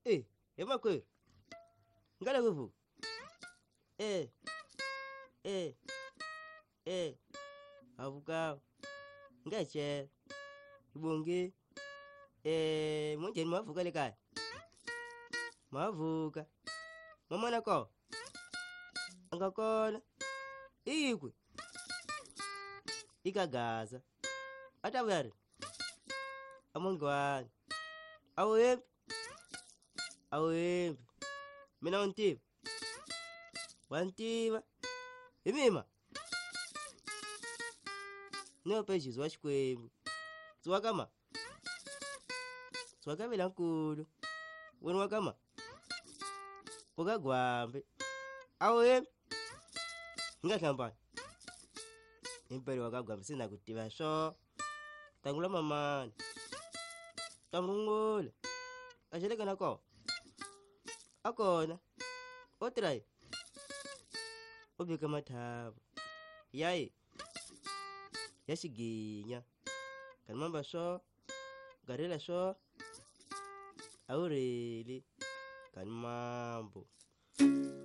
Ema kweli. Ngala nguvu. Eh. Avuka. Ngache. Ibonge. Mwenje ni mavuka le kai. Mavuka. Mama nako. Angakona. Ikwe. Ikagaza. Ata bwari. Amongwani. Awembe. Mina untiba. Wantiba. Imima. Neo peji zwa shikwembu. Zwakama. Zwakama lankulu. Wenu wakama. Kuka gwambe. Awembe. Nga kampani. Imperi wakagwambe sina kutiba sho. Tangula mamani. Tamrungole. Ajele kana ko. Akona. Otrai. Obika mathabu. Yai. Yasiginya. Kanmamba sho. Garela sho. Aureli. Kanmambo.